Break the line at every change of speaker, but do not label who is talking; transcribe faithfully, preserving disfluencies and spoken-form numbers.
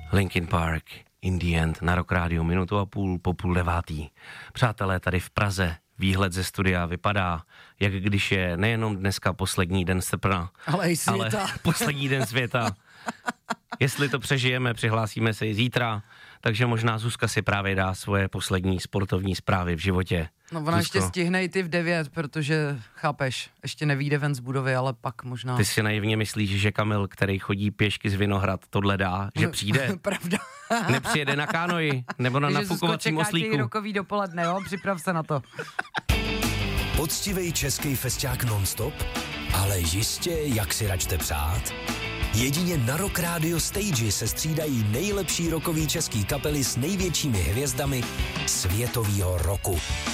Linkin Park, In the End, na Rock Radio, minutu a půl po půl devátý. Přátelé, tady v Praze výhled ze studia vypadá, jak když je nejenom dneska poslední den srpna,
ale i světa.
Ale poslední den světa. Jestli to přežijeme, přihlásíme se i zítra, takže možná Zuzka si právě dá svoje poslední sportovní zprávy v životě.
No ona
Zuzko,
ještě stihne i ty v devět, protože, chápeš, ještě nevyjde ven z budovy, ale pak možná.
Ty si naivně myslíš, že Kamil, který chodí pěšky z Vinohrad, tohle dá, že přijde?
Pravda.
Nepřijede na kánoji, nebo na nafukovacím oslíku.
Zuzko, čeká rokový dopoledne, jo, připrav se na to.
Poctivej český festiák non-stop, ale jistě, jak si račte přát. Jedině na Rock Radio Stage se střídají nejlepší rockový český kapely s největšími hvězdami světového roku.